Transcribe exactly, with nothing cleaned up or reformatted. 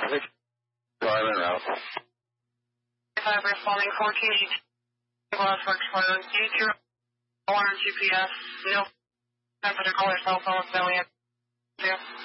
Go ahead and route. five responding fourteen eighteen. Glass works for eight zero one on G P S. No. Temperature, call your cell phone. Belly. Yeah.